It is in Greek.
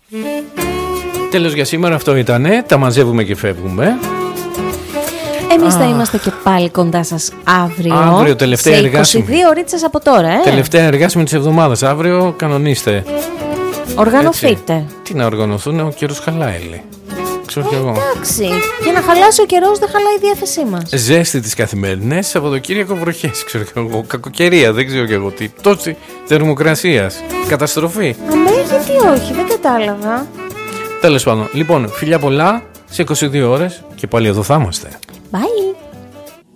Τέλος για σήμερα, αυτό ήτανε. Τα μαζεύουμε και φεύγουμε. Εμείς θα είμαστε και πάλι κοντά σας αύριο. Αύριο τελευταία σε εργάσιμη. 22 ωρίτσες από τώρα, Τελευταία εργάσιμη της εβδομάδας. Αύριο κανονίστε. Οργανωθείτε. Έτσι. Τι να οργανωθούν, ο καιρός χαλάει, λέει. Ξέρω κι εγώ. Εντάξει. Για να χαλάσει ο καιρός δεν χαλάει η διάθεσή μας. Ζέστη τις καθημερινές, Σαββατοκύριακο βροχές. Ξέρω κι εγώ. Κακοκαιρία, δεν ξέρω κι εγώ τι. Τόση θερμοκρασίας. Καταστροφή. Αμέ, γιατί όχι, δεν κατάλαβα. Τέλος πάντων. Λοιπόν, φιλιά πολλά. Σε 22 ώρες και πάλι εδώ θα είμαστε. Bye.